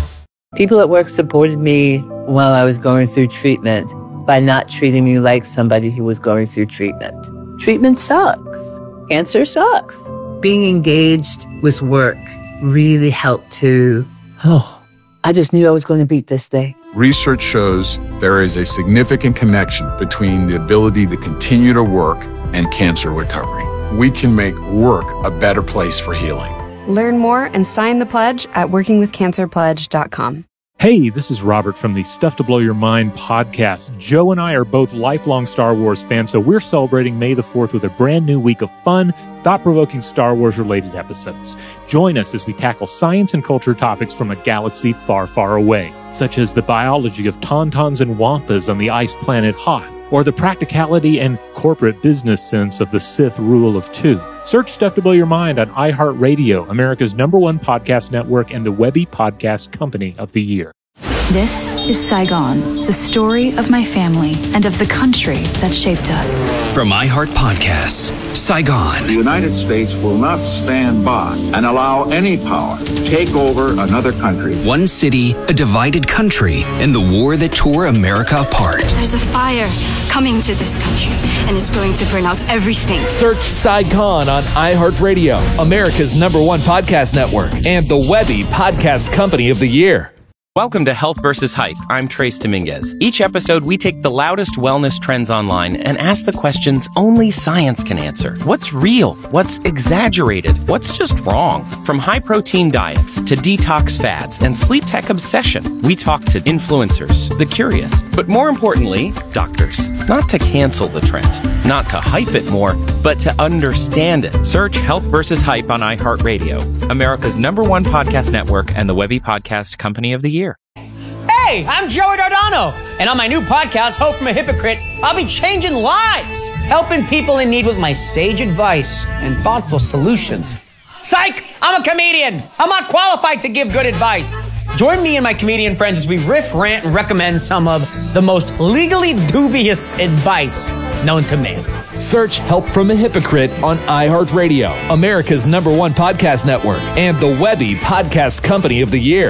S16: People at work supported me while I was going through treatment by not treating me like somebody who was going through treatment. Treatment sucks. Cancer sucks. Being engaged with work really helped to, oh, I just knew I was going to beat this thing.
S17: Research shows there is a significant connection between the ability to continue to work and cancer recovery. We can make work a better place for healing.
S18: Learn more and sign the pledge at working with cancer pledge dot com.
S26: Hey, this is Robert from the Stuff to Blow Your Mind podcast. Joe and I are both lifelong Star Wars fans, so we're celebrating May the fourth with a brand new week of fun, thought-provoking Star Wars-related episodes. Join us as we tackle science and culture topics from a galaxy far, far away, such as the biology of tauntauns and wampas on the ice planet Hoth, or the practicality and corporate business sense of the Sith rule of two. Search Stuff to Blow Your Mind on iHeartRadio, America's number one podcast network and the Webby Podcast Company of the Year.
S27: This is Saigon, the story of my family and of the country that shaped us.
S28: From iHeart Podcasts, Saigon.
S29: The United States will not stand by and allow any power to take over another country.
S28: One city, a divided country, and the war that tore America apart.
S30: There's a fire coming to this country, and it's going to burn out everything.
S31: Search Saigon on iHeartRadio, America's number one podcast network, and the Webby Podcast Company of the Year.
S32: Welcome to Health versus Hype. I'm Trace Dominguez. Each episode, we take the loudest wellness trends online and ask the questions only science can answer. What's real? What's exaggerated? What's just wrong? From high-protein diets to detox fads and sleep tech obsession, we talk to influencers, the curious, but more importantly, doctors. Not to cancel the trend, not to hype it more, but to understand it. Search Health versus Hype on iHeartRadio, America's number one podcast network and the Webby Podcast Company of the Year.
S33: Hey, I'm Joey Dardano, and on my new podcast, Hope from a Hypocrite, I'll be changing lives, helping people in need with my sage advice and thoughtful solutions. Psych! I'm a comedian. I'm not qualified to give good advice. Join me and my comedian friends as we riff, rant, and recommend some of the most legally dubious advice known to man.
S31: Search Help from a Hypocrite on iHeartRadio, America's number one podcast network, and the Webby Podcast Company of the Year.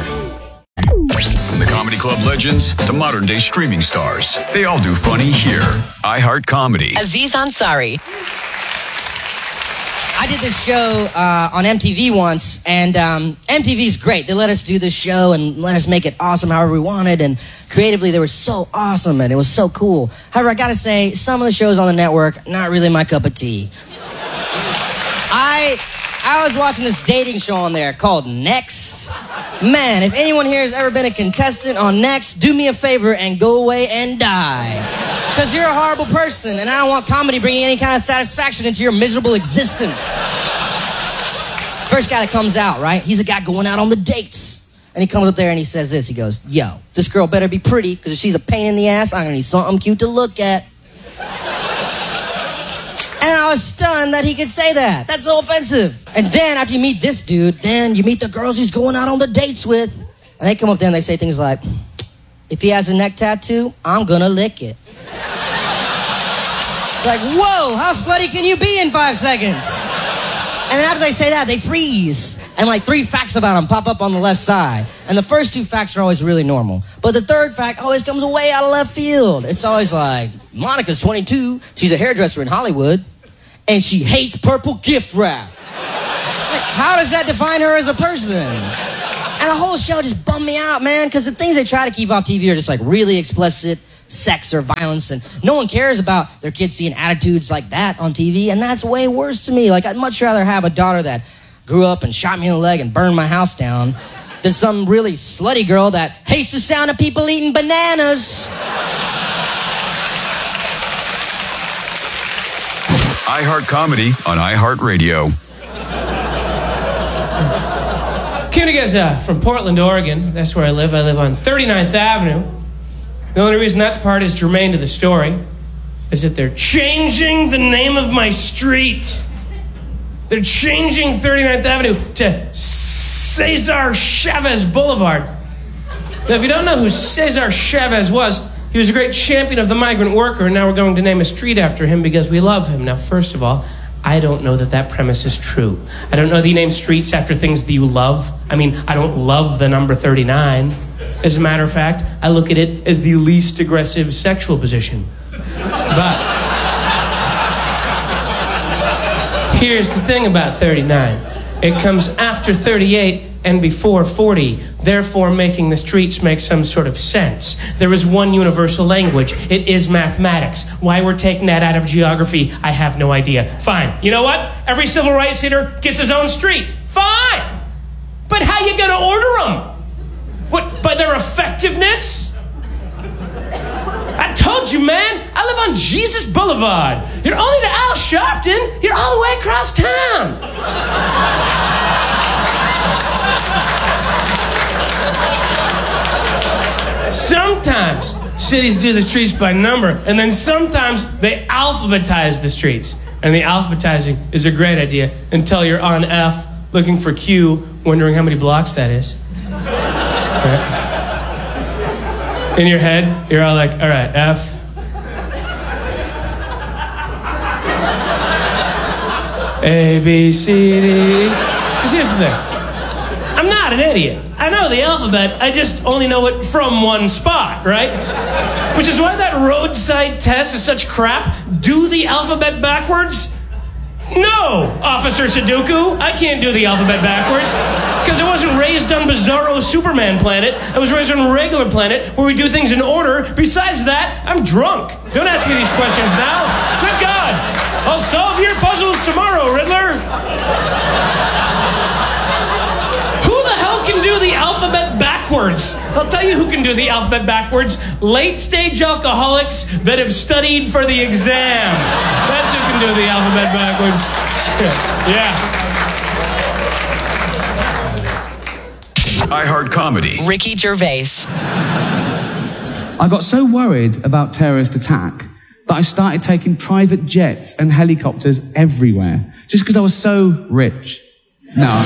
S4: From the comedy club legends to modern day streaming stars, they all do funny here. iHeart Comedy.
S1: Aziz Ansari.
S34: I did this show uh, on M T V once, and um, M T V's great. They let us do this show and let us make it awesome however we wanted, and creatively they were so awesome, and it was so cool. However, I gotta say, some of the shows on the network, not really my cup of tea. I I was watching this dating show on there called Next. Man, if anyone here has ever been a contestant on Next, do me a favor and go away and die. Because you're a horrible person, and I don't want comedy bringing any kind of satisfaction into your miserable existence. First guy that comes out, right? He's a guy going out on the dates. And he comes up there and he says this. He goes, yo, this girl better be pretty, because if she's a pain in the ass, I'm going to need something cute to look at. And I was stunned that he could say that. That's so offensive. And then after you meet this dude, then you meet the girls he's going out on the dates with. And they come up there and they say things like, if he has a neck tattoo, I'm gonna lick it. It's like, whoa, how slutty can you be in five seconds? And then after they say that, they freeze. And like three facts about him pop up on the left side. And the first two facts are always really normal. But the third fact always comes way out of left field. It's always like, Monica's twenty-two. She's a hairdresser in Hollywood. and she hates purple gift wrap. Like, how does that define her as a person? And the whole show just bummed me out, man, because the things they try to keep off T V are just like really explicit sex or violence, and no one cares about their kids seeing attitudes like that on T V, and that's way worse to me. Like, I'd much rather have a daughter that grew up and shot me in the leg and burned my house down than some really slutty girl that hates the sound of people eating bananas.
S4: iHeart Comedy on iHeartRadio.
S2: Coming to you guys uh, from Portland, Oregon. That's where I live. I live on thirty-ninth Avenue. The only reason that's part is germane to the story is that they're changing the name of my street. They're changing thirty-ninth Avenue to Cesar Chavez Boulevard. Now, if you don't know who Cesar Chavez was, he was a great champion of the migrant worker, and now we're going to name a street after him because we love him. Now, first of all, I don't know that that premise is true. I don't know that you name streets after things that you love. I mean, I don't love the number thirty-nine. As a matter of fact, I look at it as the least aggressive sexual position. But here's the thing about thirty-nine. It comes after thirty-eight and before forty, therefore making the streets make some sort of sense. There is one universal language. It is mathematics. Why we're taking that out of geography, I have no idea. Fine. You know what? Every civil rights leader gets his own street. Fine. But how you gonna order them? What, by their effectiveness? I told you, man, I live on Jesus Boulevard. You're only to Al Sharpton. You're all the way across town. Sometimes cities do the streets by number, and then sometimes they alphabetize the streets. And the alphabetizing is a great idea until you're on F, looking for Q, wondering how many blocks that is. Right. In your head, you're all like, all right, F. A, B, C, D. Because here's the thing. I'm not an idiot. I know the alphabet, I just only know it from one spot, right? Which is why that roadside test is such crap. Do the alphabet backwards? No, Officer Sudoku, I can't do the alphabet backwards. Because I wasn't raised on Bizarro Superman planet. I was raised on regular planet where we do things in order. Besides that, I'm drunk. Don't ask me these questions now. Good God. I'll solve your puzzles tomorrow, Riddler. Who the hell can do the alphabet backwards? I'll tell you who can do the alphabet backwards. Late-stage alcoholics that have studied for the exam. That's who can do the alphabet backwards. Yeah.
S4: iHeart Comedy.
S1: Ricky Gervais.
S3: I got so worried about terrorist attack that I started taking private jets and helicopters everywhere just because I was so rich. No.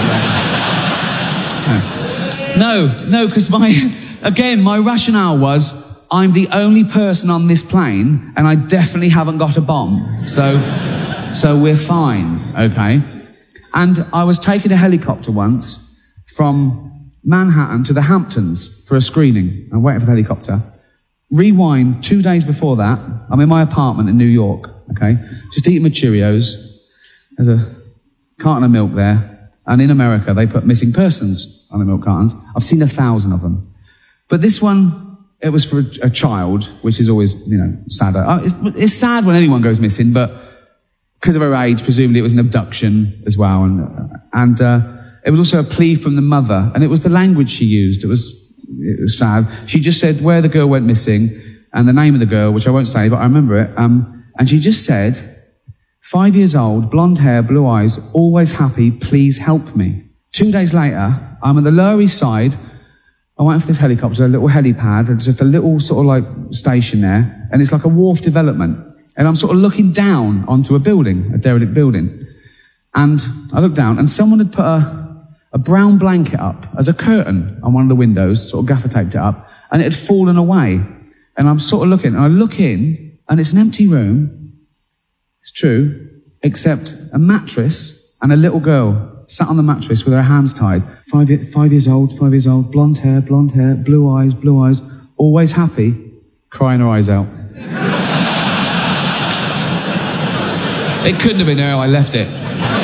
S3: No, no, because my, again, my rationale was I'm the only person on this plane and I definitely haven't got a bomb. So, so we're fine, okay? And I was taking a helicopter once from Manhattan to the Hamptons for a screening. I'm waiting for the helicopter. Rewind two days before that, I'm in my apartment in New York, okay? Just eating my Cheerios. There's a carton of milk there. And in America, they put missing persons on the milk cartons. I've seen a thousand of them. But this one, it was for a, a child, which is always, you know, sadder. Oh, it's, it's sad when anyone goes missing, but because of her age, presumably it was an abduction as well. And, and uh, it was also a plea from the mother. And it was the language she used. It was, it was sad. She just said where the girl went missing and the name of the girl, which I won't say, but I remember it. Um, and she just said, five years old, blonde hair, blue eyes, always happy, please help me. Two days later, I'm on the Lower East Side. I went for this helicopter, a little helipad. There's just a little sort of like station there. And it's like a wharf development. And I'm sort of looking down onto a building, a derelict building. And I looked down and someone had put a, a brown blanket up as a curtain on one of the windows, sort of gaffer taped it up. And it had fallen away. And I'm sort of looking, and I look in, and it's an empty room. It's true, except a mattress and a little girl sat on the mattress with her hands tied. Five, five years old, five years old, blonde hair, blonde hair, blue eyes, blue eyes, always happy, crying her eyes out. It couldn't have been her. I left it.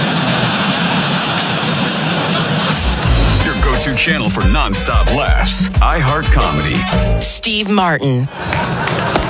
S4: Your go-to channel for non-stop laughs. iHeart Comedy.
S1: Steve Martin.